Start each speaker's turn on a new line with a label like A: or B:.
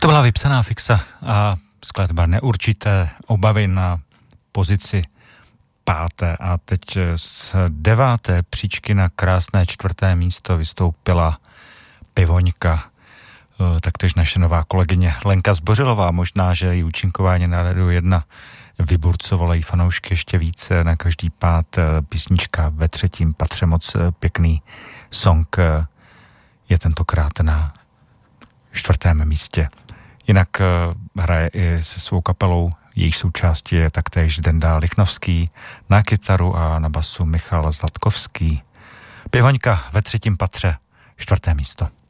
A: To byla vypsaná fixa a skladba Neurčité obavy na pozici 5. A teď z 9. příčky na krásné 4. místo vystoupila Pivoňka. Taktéž naše nová kolegyně Lenka Zbořilová. Možná, že její účinkování na Rádiu 1 vyburcovalo jí fanoušky ještě více na každý pád. Písnička ve 3. patře, moc pěkný song je tentokrát na 4. místě. Jinak hraje i se svou kapelou, jejíž součástí je taktéž Zdenda Lichnovský, na kytaru a na basu Michal Zlatkovský. Pivoňka ve 3. patře, 4. místo.